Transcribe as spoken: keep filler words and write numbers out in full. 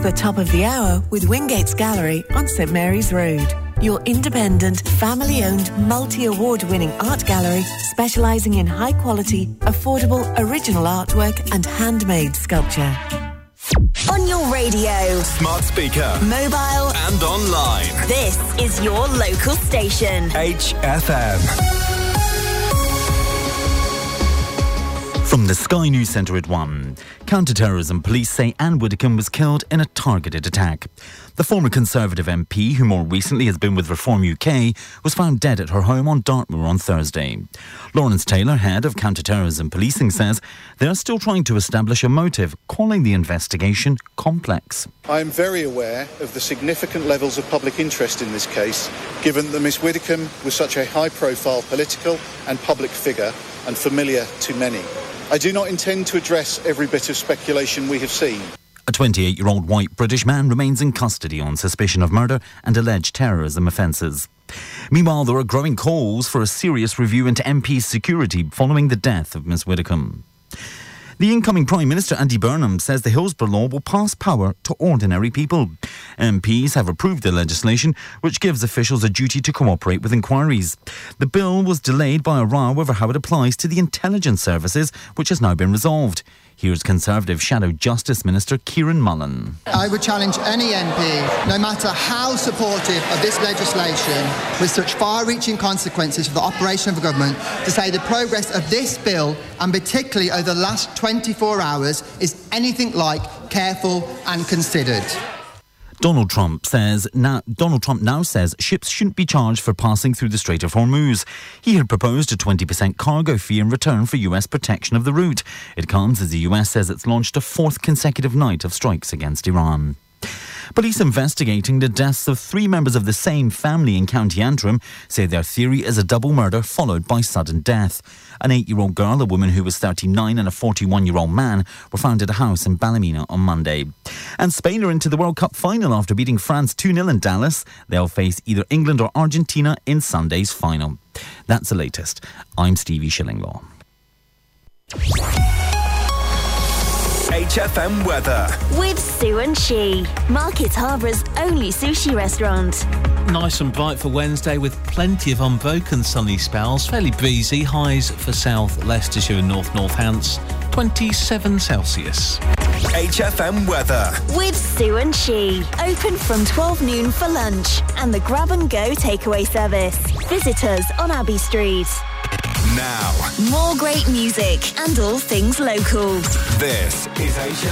the top of the hour with Wingates Gallery on St Mary's Road. Your independent, family-owned, multi-award-winning art gallery specialising in high-quality, affordable, original artwork and handmade sculpture. On your radio, smart speaker, mobile and online. This is your local station. H F M. From the Sky News Centre at one, counter-terrorism police say Anne Widdecombe was killed in a targeted attack. The former Conservative M P, who more recently has been with Reform U K, was found dead at her home on Dartmoor on Thursday. Lawrence Taylor, head of counter-terrorism policing, says they are still trying to establish a motive, calling the investigation complex. I am very aware of the significant levels of public interest in this case, given that Miss Widdecombe was such a high-profile political and public figure and familiar to many. I do not intend to address every bit of speculation we have seen. A twenty-eight-year-old white British man remains in custody on suspicion of murder and alleged terrorism offences. Meanwhile, there are growing calls for a serious review into M P's security following the death of Miss Widdecombe. The incoming Prime Minister, Andy Burnham, says the Hillsborough law will pass power to ordinary people. M Ps have approved the legislation, which gives officials a duty to cooperate with inquiries. The bill was delayed by a row over how it applies to the intelligence services, which has now been resolved. Here's Conservative Shadow Justice Minister Kieran Mullen. I would challenge any M P, no matter how supportive of this legislation, with such far-reaching consequences for the operation of the government, to say the progress of this bill, and particularly over the last twenty-four hours, is anything like careful and considered. Donald Trump says now, Donald Trump now says ships shouldn't be charged for passing through the Strait of Hormuz. He had proposed a twenty percent cargo fee in return for U S protection of the route. It comes as the U S says it's launched a fourth consecutive night of strikes against Iran. Police investigating the deaths of three members of the same family in County Antrim say their theory is a double murder followed by sudden death. An eight-year-old girl, a woman who was thirty-nine and a forty-one-year-old man were found at a house in Ballymena on Monday. And Spain are into the World Cup final after beating France two nil in Dallas. They'll face either England or Argentina in Sunday's final. That's the latest. I'm Stevie Shillinglaw. H F M weather with Sue and She, Market Harbour's only sushi restaurant. Nice and bright for Wednesday with plenty of unbroken sunny spells. Fairly breezy. Highs for South Leicestershire and North Northants, twenty-seven Celsius. H F M weather with Sue and She. Open from twelve noon for lunch and the grab and go takeaway service. Visit us on Abbey Street. Now, more great music and all things local. This is H F M.